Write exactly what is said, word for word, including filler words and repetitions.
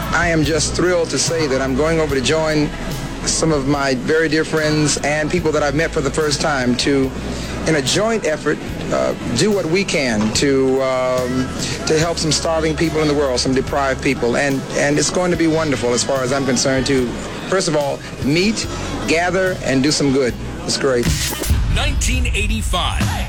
I am just thrilled to say that I'm going over to join some of my very dear friends and people that I've met for the first time to, in a joint effort, uh, do what we can to um, to help some starving people in the world, some deprived people. And, and it's going to be wonderful as far as I'm concerned to, first of all, meet, gather, and do some good. It's great. nineteen eighty-five.